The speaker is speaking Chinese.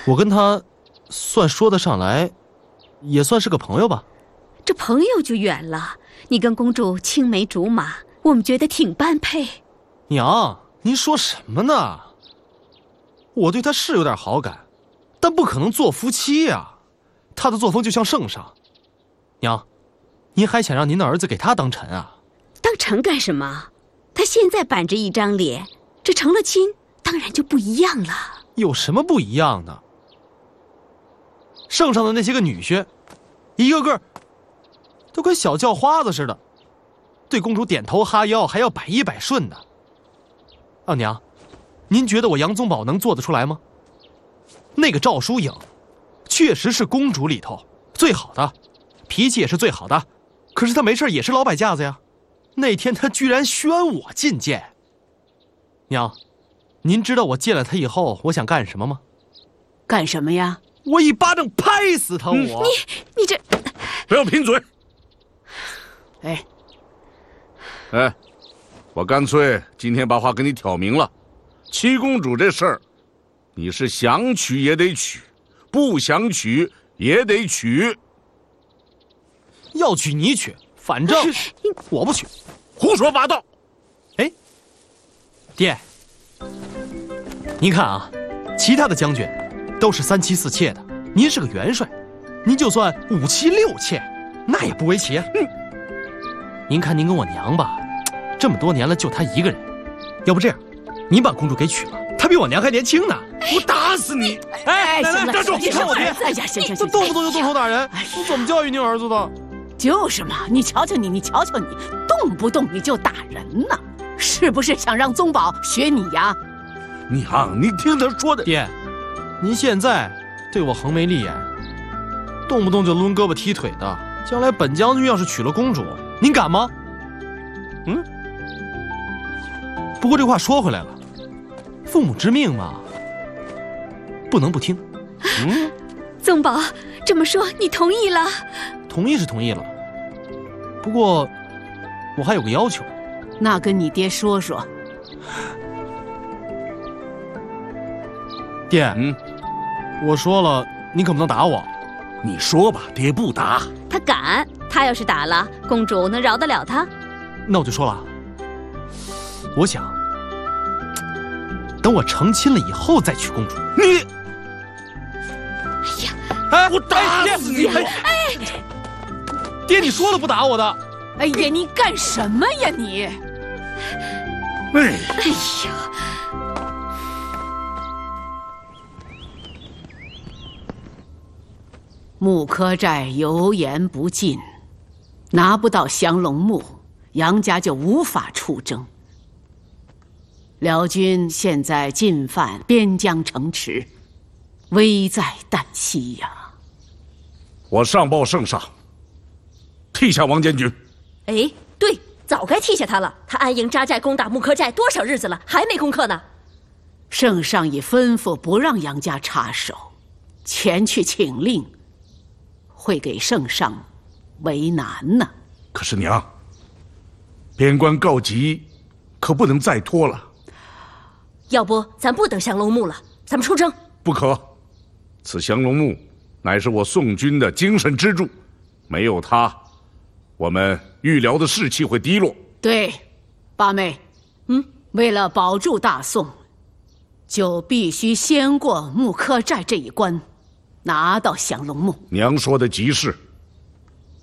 我跟他算说得上来，也算是个朋友吧。 这朋友就远了，你跟公主青梅竹马，我们觉得挺般配。 娘，您说什么呢？我对他是有点好感，但不可能做夫妻呀。他的作风就像圣上。娘，您还想让您的儿子给他当臣啊？ 当臣干什么？他现在板着一张脸，这成了亲，当然就不一样了。 有什么不一样的？圣上的那些个女婿，一个个都跟小叫花子似的，对公主点头哈腰，还要百依百顺的。啊，娘，您觉得我杨宗保能做得出来吗？那个赵淑颖，确实是公主里头最好的，脾气也是最好的，可是她没事也是老摆架子呀。那天她居然宣我进谏。娘，您知道我见了她以后我想干什么吗？ 干什么呀？ 我一巴掌拍死她！ 你这不要贫嘴！ 哎， 我干脆今天把话跟你挑明了，七公主这事儿，你是想娶也得娶，不想娶也得娶。 要娶你娶，反正我不娶。 胡说八道！ 哎，爹，您看啊，其他的将军都是3妻4妾的，您是个元帅，您就算5妻6妾，那也不为奇啊。您看您跟我娘吧，这么多年了就她一个人，要不这样，您把公主给娶了，她比我娘还年轻呢。 我打死你！ 哎， 行了， 站住！ 你看我爹！ 哎呀，行， 动不动就动手打人，你怎么教育您儿子的？ 就是嘛，你瞧瞧你，动不动你就打人呢，是不是想让宗保学你呀？ 娘，你听他说的。 爹，您现在对我横眉立眼，动不动就抡胳膊踢腿的，将来本将军要是娶了公主，您敢吗？不过这话说回来了，父母之命嘛，不能不听。 宗保这么说，你同意了？ 同意是同意了，不过我还有个要求。 那跟你爹说说。 爹，我说了，你可不能打我。 你说吧，爹不打。 他敢，他要是打了，公主能饶得了他？ 那我就说了，我想等我成亲了以后再娶公主。 你， 哎， 我打死你！ 爹，你说了不打我的。 哎呀，你干什么呀你？ 哎呀！ 木柯寨油盐不进，拿不到降龙木，杨家就无法出征。辽军现在进犯边疆城池，危在旦夕呀！ 我上报圣上，替下王监军。 哎，对，早该替下他了。他安营扎寨攻打木柯寨多少日子了，还没攻克呢。 圣上已吩咐不让杨家插手，前去请令，会给圣上为难呢。 可是娘，边关告急，可不能再拖了。 要不咱不等降龙木了，咱们出征。 不可，此降龙木乃是我宋军的精神支柱，没有它，我们豫辽的士气会低落。 对，八妹，为了保住大宋，就必须先过木柯寨这一关，拿到降龙木。 娘说的极是，